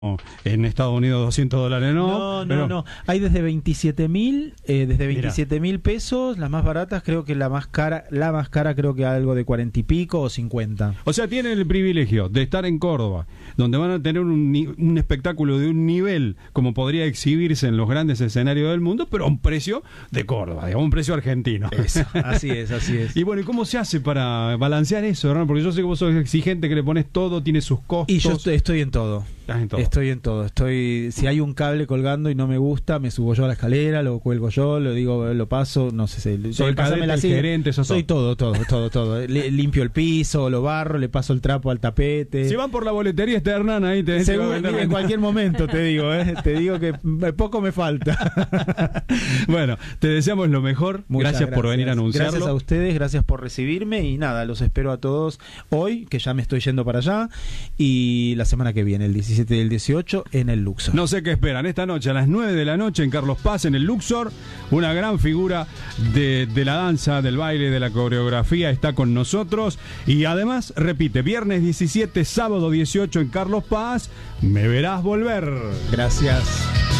En Estados Unidos $200, No. Hay desde 27.000 pesos, las más baratas, creo que la más cara creo que algo de 40 y pico o 50. O sea, tienen el privilegio de estar en Córdoba, donde van a tener un espectáculo de un nivel como podría exhibirse en los grandes escenarios del mundo, pero a un precio de Córdoba, digamos, un precio argentino. Eso, así es. Y bueno, ¿y cómo se hace para balancear eso, Hernán? Porque yo sé que vos sos exigente, que le pones todo, tiene sus costos. Y yo estoy en todo. Estás en todo. Estoy en todo. Si hay un cable colgando y no me gusta, me subo yo a la escalera, lo cuelgo yo, lo digo, lo paso, no sé. Soy el cadete, el gerente, soy todo. Limpio el piso, lo barro, le paso el trapo al tapete. Si van por la boletería, está Hernán ahí. En cualquier momento te digo, te digo que poco me falta. Bueno, te deseamos lo mejor. Gracias por venir a anunciarlo. Gracias a ustedes, gracias por recibirme y nada, los espero a todos hoy, que ya me estoy yendo para allá, y la semana que viene, el 17 y el 18 en el Luxor. No sé qué esperan. Esta noche a las 9 de la noche en Carlos Paz, en el Luxor, una gran figura de la danza, del baile, de la coreografía está con nosotros. Y además, repite, viernes 17, sábado 18 en Carlos Paz, me verás volver. Gracias.